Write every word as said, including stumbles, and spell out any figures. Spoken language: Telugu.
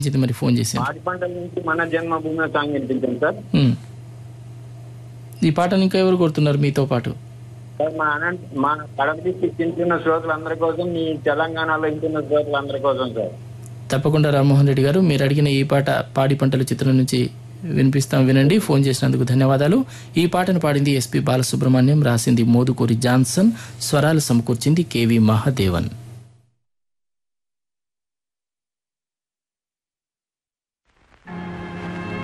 ఇది మరి ఫోన్ చేశాను. పాడి పంటల నుంచి మన జన్మభూమి సాంగ్ వినిపించండి సార్. ఉమ్. ఈ పాటను ఇంకా ఎవరు కోరుతున్నారు మీతో పాటు? సార్ మా అనంత మా కడప డిస్ట్రిక్ట్ వింటున్న శ్రోతలందరి కోసం, మీ తెలంగాణలో వింటున్న శ్రోతలందరి కోసం సార్. తప్పకుండా రామ్మోహన్ రెడ్డి గారు, మీరు అడిగిన ఈ పాట పాడి పంటల చిత్రం నుంచి వినిపిస్తాం, వినండి. ఫోన్ చేసినందుకు ధన్యవాదాలు. ఈ పాటను పాడింది ఎస్పి బాలసుబ్రహ్మణ్యం, రాసింది మోదుకూరి జాన్సన్, స్వరాలు సమకూర్చింది కేవి మహాదేవన్.